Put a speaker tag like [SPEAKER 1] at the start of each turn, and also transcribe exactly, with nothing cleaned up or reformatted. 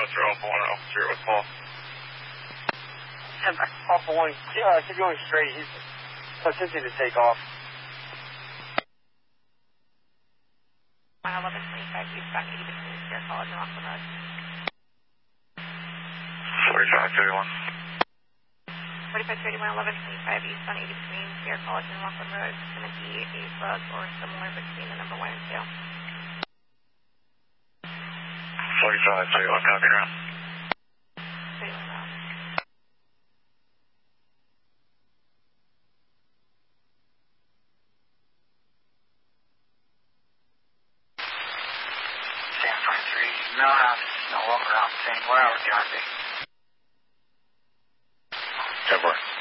[SPEAKER 1] Oscar Alpha one, Alpha zero with Paul.
[SPEAKER 2] Alpha one, uh, keep going straight. He's attempting to take off.
[SPEAKER 3] eleven twenty-five, eastbound eighty between Sierra College and Rockland Road.
[SPEAKER 1] forty-five thirty-one.
[SPEAKER 3] forty-five thirty-one, eleven twenty-five, eastbound eighty between Sierra College and Rockland Road. It's going to be a bug or similar between the number one and two.
[SPEAKER 1] forty-five thirty-one, copy around.
[SPEAKER 3] thirty-one round.
[SPEAKER 4] San Fran three, Millhouse, no walk around, same way, or John B.
[SPEAKER 1] ten four.